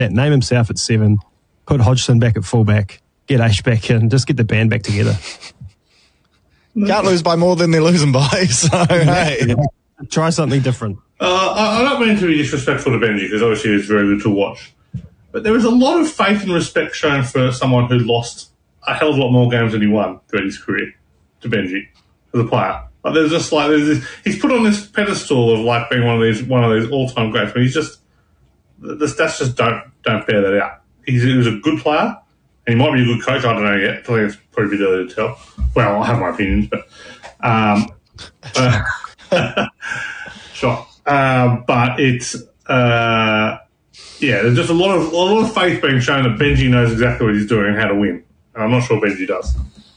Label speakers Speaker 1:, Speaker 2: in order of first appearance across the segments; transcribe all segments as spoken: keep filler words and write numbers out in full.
Speaker 1: name himself at seven, put Hodgson back at fullback, get Aish back in, just get the band back together.
Speaker 2: Can't lose by more than they're losing by, so hey.
Speaker 1: Yeah. Try something different.
Speaker 3: Uh, I, I don't mean to be disrespectful to Benji, because obviously it's very good to watch. But there is a lot of faith and respect shown for someone who lost a hell of a lot more games than he won throughout his career to Benji as a player. Like, there's just like there's this, he's put on this pedestal of like being one of these one of these all time greats, but he's just the stats just don't don't bear that out. He's, he was a good player. And he might be a good coach. I don't know yet. I think it's probably a bit early to tell. Well, I have my opinions, but um, uh, sure. Uh, but it's uh, yeah. There's just a lot of a lot of faith being shown that Benji knows exactly what he's doing and how to win. And I'm not sure Benji does.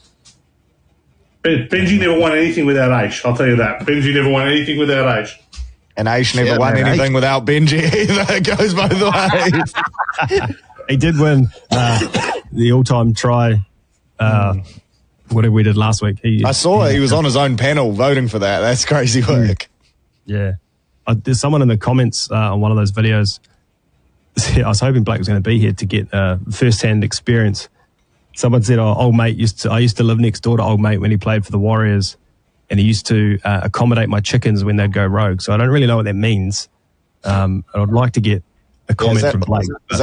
Speaker 3: Ben, Benji never won anything without Aish. I'll tell you that. Benji never won anything without Aish.
Speaker 2: And Aish never
Speaker 4: Yeah,
Speaker 2: won
Speaker 4: man,
Speaker 2: anything
Speaker 4: Aish.
Speaker 2: without Benji either. It goes both ways.
Speaker 1: He did win uh, the all-time try, uh, whatever we did last week. He,
Speaker 2: I saw he was on his own panel voting for that. That's crazy work.
Speaker 1: Yeah. Uh, there's someone in the comments uh, on one of those videos. I was hoping Blake was going to be here to get uh, first-hand experience. Someone said, oh, old mate used to, I used to live next door to old mate when he played for the Warriors, and he used to uh, accommodate my chickens when they'd go rogue. So I don't really know what that means. Um, I'd like to get a comment
Speaker 2: Yeah, is that-
Speaker 1: from Blake.
Speaker 2: is